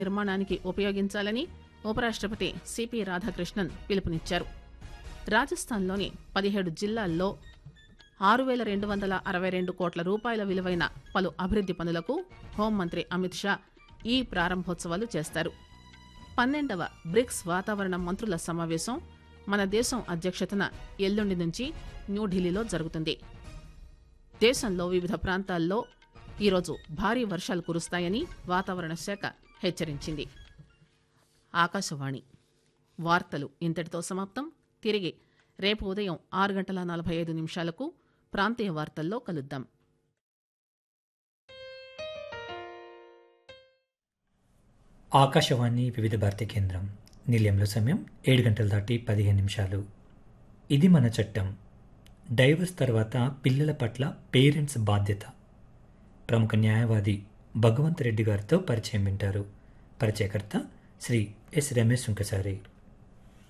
నిర్మాణానికి ఉపయోగించాలని ఉపరాష్ట్రపతి సిపి రాధాకృష్ణన్ పిలుపునిచ్చారు. రాజస్థాన్లోని 17 జిల్లాల్లో 6,262 కోట్ల రూపాయల విలువైన పలు అభివృద్ది పనులకు హోంమంత్రి అమిత్ షా ఈ ప్రారంభోత్సవాలు చేస్తారు. 12వ బ్రిక్స్ వాతావరణ మంత్రుల సమావేశం మన దేశం అధ్యక్షతన ఎల్లుండి నుంచి న్యూఢిల్లీలో జరుగుతుంది. దేశంలో వివిధ ప్రాంతాల్లో ఈరోజు భారీ వర్షాలు కురుస్తాయని వాతావరణ శాఖ హెచ్చరించింది. ఆకాశవాణి వార్తలు ఇంతటితో సమాప్తం. తిరిగి రేపు ఉదయం 6:45 ప్రాంతీయ వార్తల్లో కలుద్దాం. ఆకాశవాణి వివిధ భారతి కేంద్రం. నిలయంలో సమయం 7:15. ఇది మన చట్టం. డైవర్స్ తర్వాత పిల్లల పట్ల పేరెంట్స్ బాధ్యత. ప్రముఖ న్యాయవాది భగవంత్ రెడ్డి గారితో పరిచయం వింటారు. పరిచయకర్త శ్రీ ఎస్ రమేష్ సుంకసారి.